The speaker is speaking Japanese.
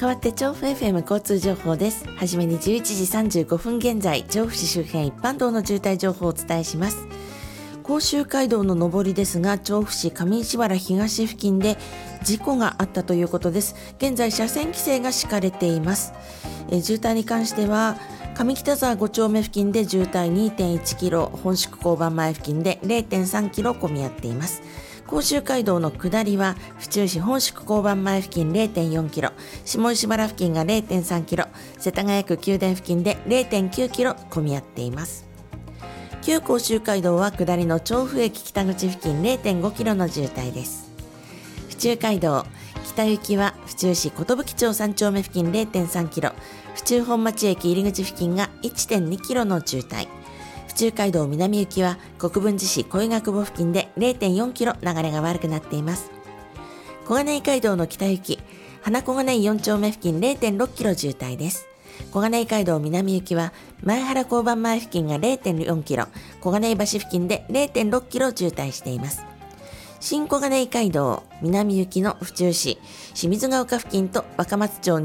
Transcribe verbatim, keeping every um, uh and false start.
代わって調布 エフエム 交通情報です。はじめにじゅういちじさんじゅうごふん現在、調布市周辺一般道の渋滞情報をお伝えします。甲州街道の上りですが、調布市上石原東付近で事故があったということです。現在車線規制が敷かれています。え渋滞に関しては上北沢ご丁目付近で渋滞 にてんいちキロ、本宿交番前付近で れいてんさんキロ混み合っています。甲州街道の下りは府中市本宿交番前付近 れいてんよんキロ、下石原付近が れいてんさんキロ、世田谷区宮殿付近で れいてんきゅうキロ混み合っています。旧甲州街道は下りの調布駅北口付近 れいてんごキロの渋滞です。府中街道北行きは府中市寿町さん丁目付近 れいてんさんキロ、府中本町駅入り口付近が いってんにキロの渋滞。府中街道南行きは国分寺市小稲久保付近で れいてんよんキロ流れが悪くなっています。小金井街道の北行き花小金井よん丁目付近 れいてんろっキロ渋滞です。小金井街道南行きは前原交番前付近が れいてんよんキロ、小金井橋付近で れいてんろっキロ渋滞しています。新小金井街道南行きの府中市清水ヶ丘付近と若松町